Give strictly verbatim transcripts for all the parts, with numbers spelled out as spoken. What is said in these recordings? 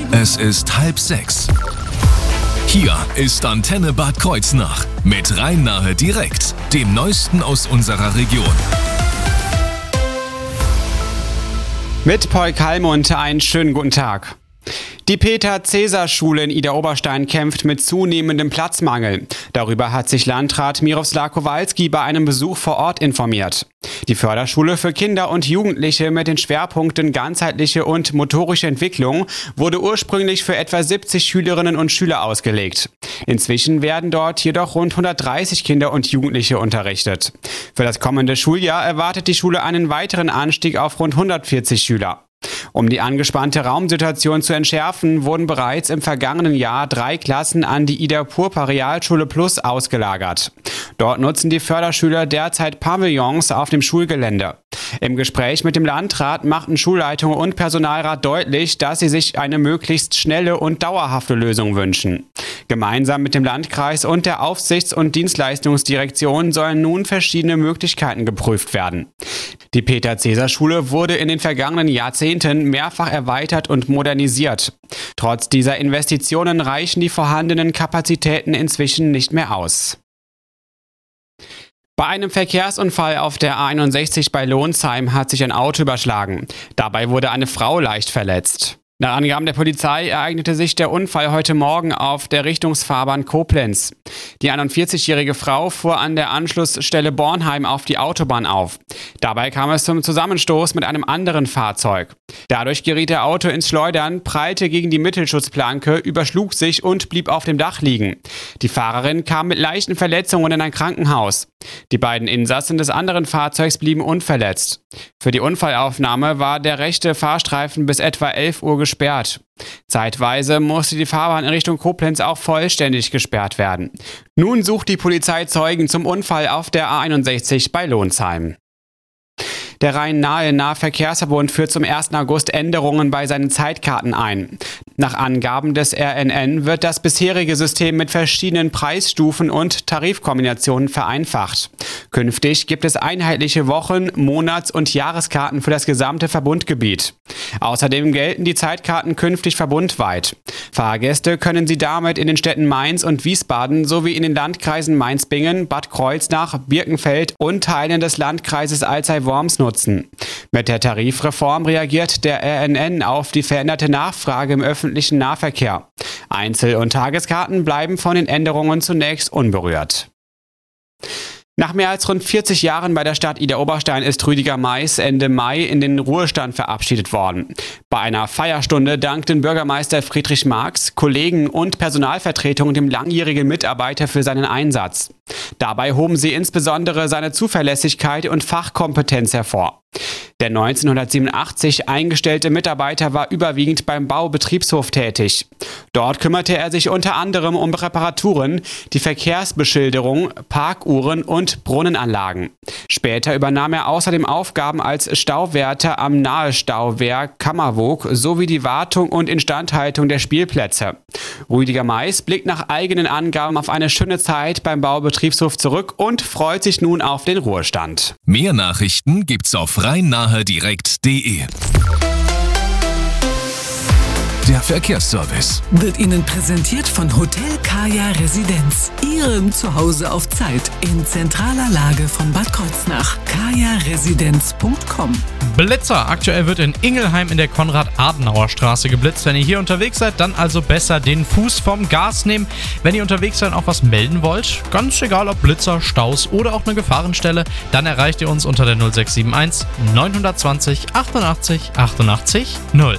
Es ist halb sechs. Hier ist Antenne Bad Kreuznach mit Rhein-Nahe direkt, dem Neuesten aus unserer Region. Mit Paul Kallmund einen schönen guten Tag. Die Peter-Cäsar-Schule in Idar-Oberstein kämpft mit zunehmendem Platzmangel. Darüber hat sich Landrat Miroslav Kowalski bei einem Besuch vor Ort informiert. Die Förderschule für Kinder und Jugendliche mit den Schwerpunkten ganzheitliche und motorische Entwicklung wurde ursprünglich für etwa siebzig Schülerinnen und Schüler ausgelegt. Inzwischen werden dort jedoch rund hundertdreißig Kinder und Jugendliche unterrichtet. Für das kommende Schuljahr erwartet die Schule einen weiteren Anstieg auf rund hundertvierzig Schüler. Um die angespannte Raumsituation zu entschärfen, wurden bereits im vergangenen Jahr drei Klassen an die Ida-Purpa Realschule Plus ausgelagert. Dort nutzen die Förderschüler derzeit Pavillons auf dem Schulgelände. Im Gespräch mit dem Landrat machten Schulleitung und Personalrat deutlich, dass sie sich eine möglichst schnelle und dauerhafte Lösung wünschen. Gemeinsam mit dem Landkreis und der Aufsichts- und Dienstleistungsdirektion sollen nun verschiedene Möglichkeiten geprüft werden. Die Peter-Cäsar-Schule wurde in den vergangenen Jahrzehnten mehrfach erweitert und modernisiert. Trotz dieser Investitionen reichen die vorhandenen Kapazitäten inzwischen nicht mehr aus. Bei einem Verkehrsunfall auf der A einundsechzig bei Lonsheim hat sich ein Auto überschlagen. Dabei wurde eine Frau leicht verletzt. Nach Angaben der Polizei ereignete sich der Unfall heute Morgen auf der Richtungsfahrbahn Koblenz. Die einundvierzigjährige Frau fuhr an der Anschlussstelle Bornheim auf die Autobahn auf. Dabei kam es zum Zusammenstoß mit einem anderen Fahrzeug. Dadurch geriet der Auto ins Schleudern, prallte gegen die Mittelschutzplanke, überschlug sich und blieb auf dem Dach liegen. Die Fahrerin kam mit leichten Verletzungen in ein Krankenhaus. Die beiden Insassen des anderen Fahrzeugs blieben unverletzt. Für die Unfallaufnahme war der rechte Fahrstreifen bis etwa elf Uhr gesperrt. Zeitweise musste die Fahrbahn in Richtung Koblenz auch vollständig gesperrt werden. Nun sucht die Polizei Zeugen zum Unfall auf der A einundsechzig bei Lonsheim. Der Rhein-Nahe-Nahverkehrsverbund führt zum ersten August Änderungen bei seinen Zeitkarten ein. Nach Angaben des R N N wird das bisherige System mit verschiedenen Preisstufen und Tarifkombinationen vereinfacht. Künftig gibt es einheitliche Wochen-, Monats- und Jahreskarten für das gesamte Verbundgebiet. Außerdem gelten die Zeitkarten künftig verbundweit. Fahrgäste können sie damit in den Städten Mainz und Wiesbaden sowie in den Landkreisen Mainz-Bingen, Bad Kreuznach, Birkenfeld und Teilen des Landkreises Alzey-Worms nutzen. Mit der Tarifreform reagiert der R N N auf die veränderte Nachfrage im öffentlichen Nahverkehr. Einzel- und Tageskarten bleiben von den Änderungen zunächst unberührt. Nach mehr als rund vierzig Jahren bei der Stadt Idar-Oberstein ist Rüdiger Mais Ende Mai in den Ruhestand verabschiedet worden. Bei einer Feierstunde dankten Bürgermeister Friedrich Marx, Kollegen und Personalvertretung dem langjährigen Mitarbeiter für seinen Einsatz. Dabei hoben sie insbesondere seine Zuverlässigkeit und Fachkompetenz hervor. Der neunzehnhundertsiebenundachtzig eingestellte Mitarbeiter war überwiegend beim Baubetriebshof tätig. Dort kümmerte er sich unter anderem um Reparaturen, die Verkehrsbeschilderung, Parkuhren und Brunnenanlagen. Später übernahm er außerdem Aufgaben als Stauwärter am Nahestauwerk Kammerwoog sowie die Wartung und Instandhaltung der Spielplätze. Rüdiger Mais blickt nach eigenen Angaben auf eine schöne Zeit beim Baubetriebshof zurück und freut sich nun auf den Ruhestand. Mehr Nachrichten gibt's auf rhein-nahe direkt punkt de. Der Verkehrsservice wird Ihnen präsentiert von Hotel Kaya Residenz, Ihrem Zuhause auf Zeit in zentraler Lage von Bad Kreuznach. kaya residenz punkt com. Blitzer. Aktuell wird in Ingelheim in der Konrad-Adenauer-Straße geblitzt. Wenn ihr hier unterwegs seid, dann also besser den Fuß vom Gas nehmen. Wenn ihr unterwegs seid und auch was melden wollt, ganz egal ob Blitzer, Staus oder auch eine Gefahrenstelle, dann erreicht ihr uns unter der null sechs sieben eins neun zwei null achtundachtzig achtundachtzig null.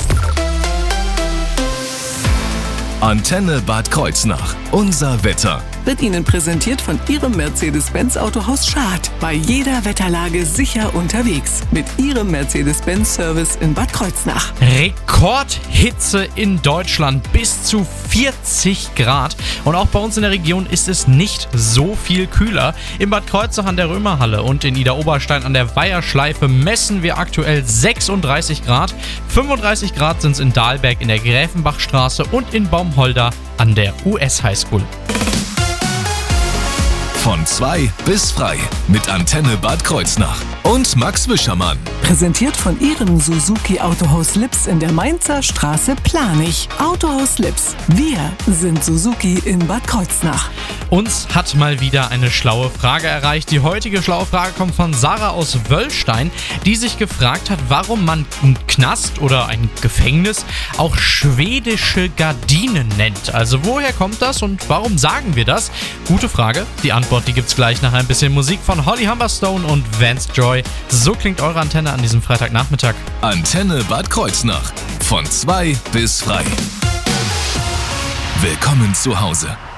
Antenne Bad Kreuznach. Unser Wetter. Wird Ihnen präsentiert von Ihrem Mercedes-Benz Autohaus Schad. Bei jeder Wetterlage sicher unterwegs. Mit Ihrem Mercedes-Benz-Service in Bad Kreuznach. Rekordhitze in Deutschland. Bis zu vierzig Grad. Und auch bei uns in der Region ist es nicht so viel kühler. In Bad Kreuznach an der Römerhalle und in Idar-Oberstein an der Weiherschleife messen wir aktuell sechsunddreißig Grad. fünfunddreißig Grad sind es in Dahlberg in der Gräfenbachstraße und in Baumholder an der U S Highschool. Von zwei bis frei mit Antenne Bad Kreuznach. und Max Wischermann. Präsentiert von Ihrem Suzuki Autohaus Lips in der Mainzer Straße Planich. Autohaus Lips. Wir sind Suzuki in Bad Kreuznach. Uns hat mal wieder eine schlaue Frage erreicht. Die heutige schlaue Frage kommt von Sarah aus Wöllstein, die sich gefragt hat, warum man einen Knast oder ein Gefängnis auch schwedische Gardinen nennt. Also woher kommt das und warum sagen wir das? Gute Frage. Die Antwort, die gibt's gleich nach ein bisschen Musik von Holly Humberstone und Vance Joy. So klingt eure Antenne an diesem Freitagnachmittag. Antenne Bad Kreuznach. Von zwei bis frei. Willkommen zu Hause.